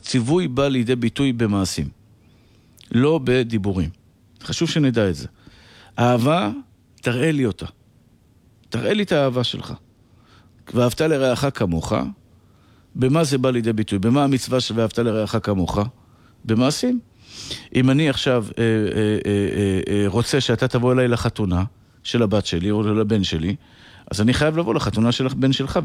ציווי בא לידי ביטוי במעשים, לא בדיבורים. חשוב שנדע את זה. אהבה, תראה לי אותה. תראה לי את האהבה שלך. ואהבת לרעך כמוך, במה זה בא לידי ביטוי? במה המצווה של ואהבת לרעך כמוך? במעשים. אם אני עכשיו רוצה שאתה תבוא אליי לחתונה של הבת שלי או לבן שלי, אז אני חייב לבוא לחתונה של הבן שלך,